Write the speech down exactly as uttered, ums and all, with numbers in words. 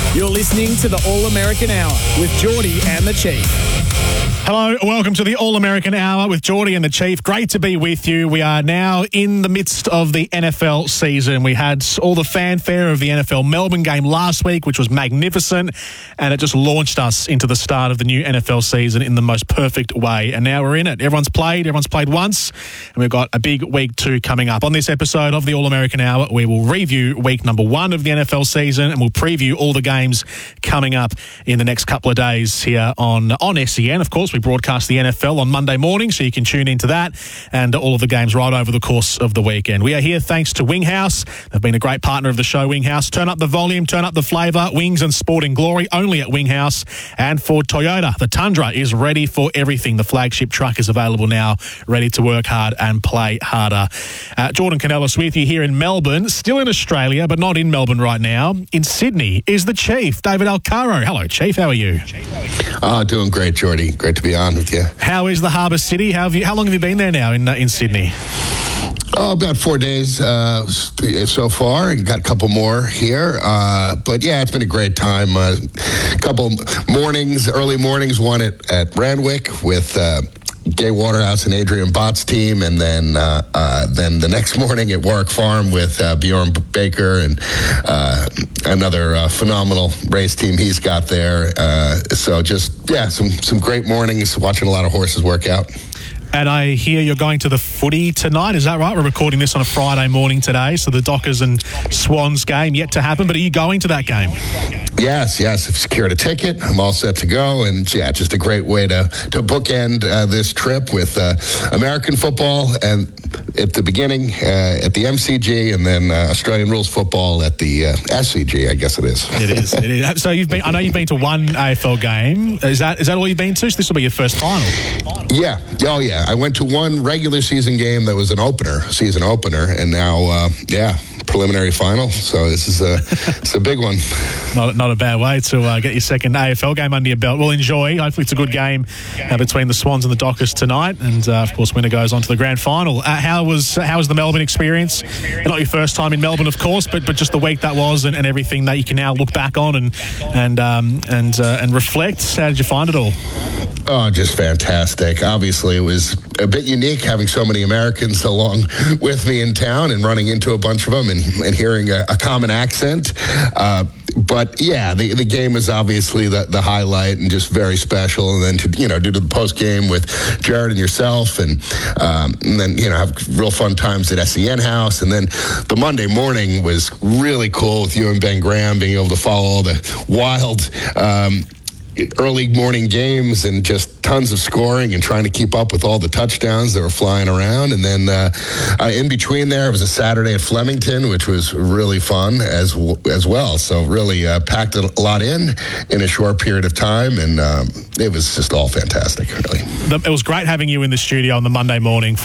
You're listening to the All-American Hour with Geordie and the Chief. Hello, welcome to the All-American Hour with Geordie and the Chief. Great to be with you. We are now in the midst of the N F L season. We had all the fanfare of the N F L Melbourne game last week, which was magnificent, and it just launched us into the start of the new N F L season in the most perfect way. And now we're in it. Everyone's played, everyone's played once, and we've got a big week two coming up. On this episode of the All-American Hour, we will review week number one of the N F L season, and we'll preview all the games coming up in the next couple of days here on, on S E N. Of course, we broadcast the N F L on Monday morning, so you can tune into that and all of the games right over the course of the weekend. We are here thanks to Winghouse. They've been a great partner of the show, Winghouse. Turn up the volume, turn up the flavour. Wings and sporting glory only at Winghouse. And for Toyota, the Tundra is ready for everything. The flagship truck is available now, ready to work hard and play harder. Uh, Jordan Canellis with you here in Melbourne, still in Australia, but not in Melbourne right now. In Sydney is the Chief, David Alcaro. Hello, Chief. How are you? Oh, doing great, Geordie. Great to be on with you. How is the Harbour City? How have you? How long have you been there now in uh, in Sydney? Oh, about four days uh, so far. Got a couple more here. Uh, but, yeah, it's been a great time. A uh, couple mornings, early mornings, one at, at Randwick with uh, Gay Waterhouse and Adrian Bott's team, and then uh, uh, then the next morning at Warwick Farm with uh, Bjorn Baker and uh, another uh, phenomenal race team he's got there. Uh, so just, yeah, some, some great mornings, watching a lot of horses work out. And I hear you're going to the footy tonight. Is that right? We're recording this on a Friday morning today, so the Dockers and Swans game yet to happen. But are you going to that game? Yes, yes. I've secured a ticket. I'm all set to go. And, yeah, just a great way to, to bookend uh, this trip with uh, American football and at the beginning uh, at the M C G, and then uh, Australian rules football at the uh, S C G, I guess it is. It is. It is. So you've been. I know you've been to one A F L game. Is that is that all you've been to? So this will be your first final. Yeah. Oh, yeah. I went to one regular season game that was an opener, season opener, and now, uh, yeah, preliminary final. So this is a it's a big one. Not not a bad way to uh, get your second A F L game under your belt. We'll enjoy. Hopefully, it's a good game uh, between the Swans and the Dockers tonight, and uh, of course, winner goes on to the grand final. Uh, how was how was the Melbourne experience? Not your first time in Melbourne, of course, but but just the week that was, and, and everything that you can now look back on and and um, and uh, and reflect. How did you find it all? Oh, just fantastic. Obviously, it was a bit unique having so many Americans along with me in town and running into a bunch of them and, and hearing a, a common accent. Uh, but, yeah, the, the game was obviously the, the highlight and just very special. And then, to, you know, do the post-game with Jared and yourself and, um, and then, you know, have real fun times at S E N House. And then the Monday morning was really cool with you and Ben Graham being able to follow all the wild um early morning games and just tons of scoring and trying to keep up with all the touchdowns that were flying around. And then uh, uh, in between there, it was a Saturday at Flemington, which was really fun as as well. So really uh, packed a lot in in a short period of time, and um, it was just all fantastic, really. It was great having you in the studio on the Monday morning